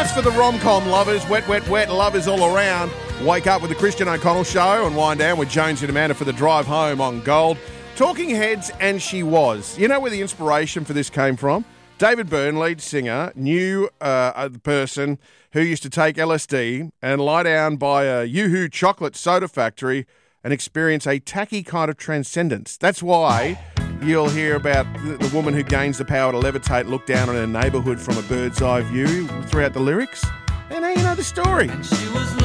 it's for the rom-com lovers. Wet, wet, wet. Love is all around. Wake up with the Christian O'Connell Show and wind down with Jones and Amanda for the drive home on Gold. Talking Heads and She Was. You know where the inspiration for this came from? David Byrne, lead singer, knew a person who used to take LSD and lie down by a Yoo-Hoo chocolate soda factory and experience a tacky kind of transcendence. That's why you'll hear about the woman who gains the power to levitate and look down on her neighbourhood from a bird's eye view throughout the lyrics. And now you know the story.